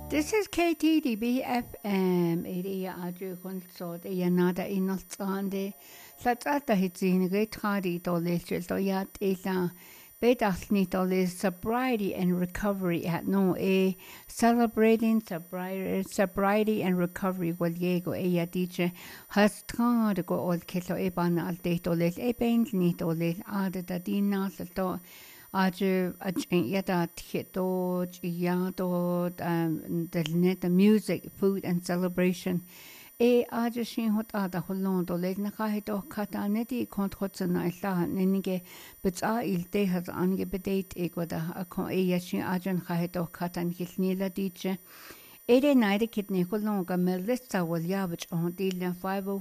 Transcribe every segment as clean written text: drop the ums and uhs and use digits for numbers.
This is KTDB FM. Iria adru consort nada inaltsande. Satsata hitzine tradi dolechel doyat ila bedachni doles sobriety and recovery at no celebrating sobriety and recovery waliego dice has trad go old kilo ebana al de doles ni doles ada dina salto A주 yada tito yado the music, food and celebration. A주 shin hot ada holon do leg na kahito kata neti kontrotsen na ila nenige betsa ilte has ange bedate egoda akon yashin ajan kahito kata nilnila dice. Ere naide kidney holonga melissa will yabach on dealing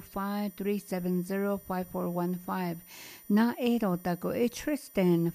505-370-5415. Na ero dago Tristan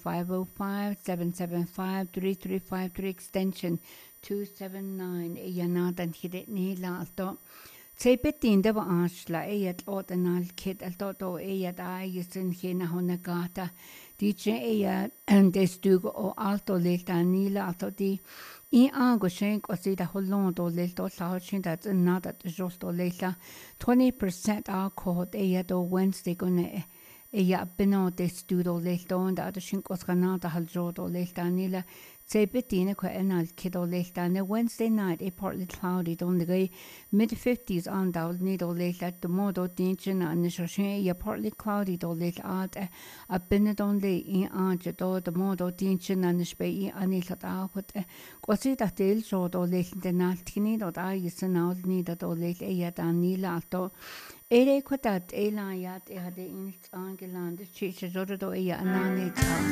505-775-3353 extension 279 yanadan hidit nila alto. Tsepetin deva ashla eyat otanal kid alto eyat ayusin hina honagata. DJ eyat and destugo o alto leta nila alto di. I ango shenk o sida holon do lelto sahochin that's another josto lela 20% alcohol do Wednesday gone bino de studo lelto and other shink os ganata haljodo lelta nila Betina ko enal kido lelta ne Wednesday night partly cloudy on the mid-50s on down needle late at the modo dinchin and the partly cloudy do late at a benedon de in anje do the modo dinchin and the spay anilat out quasi that del so do late the naltini do I is an out needed do late yet and nilato Ere quatat elayat had in Angeland, the church do anani